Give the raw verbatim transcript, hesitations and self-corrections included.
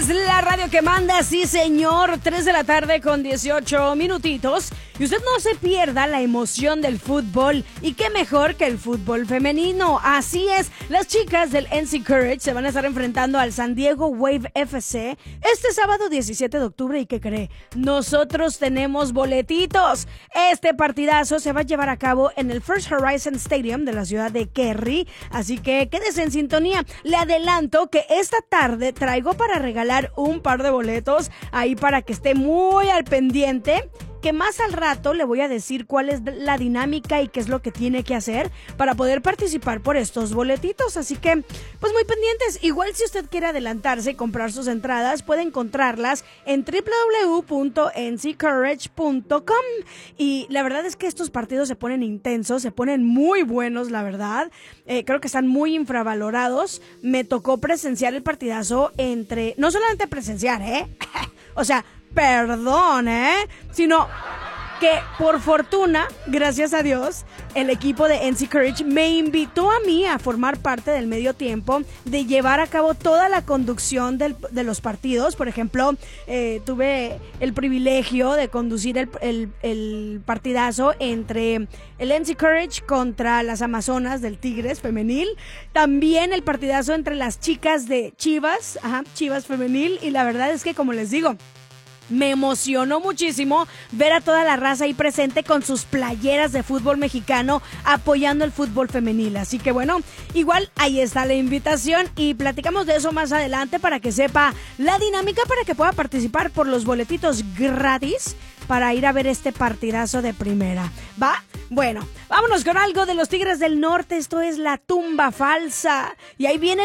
es la radio que manda, sí señor, tres de la tarde con dieciocho minutitos. Y usted no se pierda la emoción del fútbol. Y qué mejor que el fútbol femenino. Así es, las chicas del N C Courage se van a estar enfrentando al San Diego Wave F C este sábado diecisiete de octubre. ¿Y qué cree? Nosotros tenemos boletitos. Este partidazo se va a llevar a cabo en el First Horizon Stadium de la ciudad de Cary. Así que quédese en sintonía. Le adelanto que esta tarde traigo para regalar un par de boletos ahí para que esté muy al pendiente, que más al rato le voy a decir cuál es la dinámica y qué es lo que tiene que hacer para poder participar por estos boletitos. Así que, pues muy pendientes. Igual si usted quiere adelantarse y comprar sus entradas, puede encontrarlas en doble u doble u doble u punto n c courage punto com. Y la verdad es que estos partidos se ponen intensos, se ponen muy buenos, la verdad. Eh, creo que están muy infravalorados. Me tocó presenciar el partidazo entre, no solamente presenciar, ¿eh? O sea, perdón, ¿eh? Sino que por fortuna, gracias a Dios, el equipo de N C Courage me invitó a mí a formar parte del medio tiempo, de llevar a cabo toda la conducción del, de los partidos. Por ejemplo, eh, tuve el privilegio de conducir el, el, el partidazo entre el N C Courage contra las Amazonas del Tigres femenil. También el partidazo entre las chicas de Chivas, ajá, Chivas femenil. Y la verdad es que, como les digo, me emocionó muchísimo ver a toda la raza ahí presente con sus playeras de fútbol mexicano apoyando el fútbol femenil. Así que bueno, igual ahí está la invitación y platicamos de eso más adelante para que sepa la dinámica para que pueda participar por los boletitos gratis para ir a ver este partidazo de primera. ¿Va? Bueno, vámonos con algo de los Tigres del Norte. Esto es La Tumba Falsa. Y ahí viene